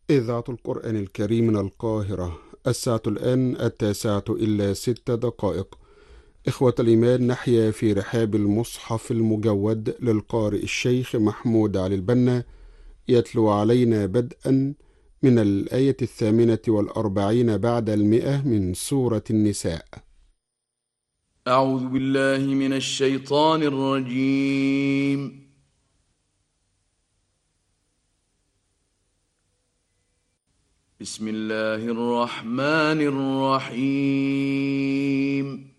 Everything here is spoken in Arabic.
إذاعة القرآن الكريم من القاهرة. الساعة الآن 9:06. إخوة الإيمان، نحيا في رحاب المصحف المجود للقارئ الشيخ محمود علي البنا، يتلو علينا بدءا من الآية 48 بعد 100 من سورة النساء. أعوذ بالله من الشيطان الرجيم. بسم الله الرحمن الرحيم.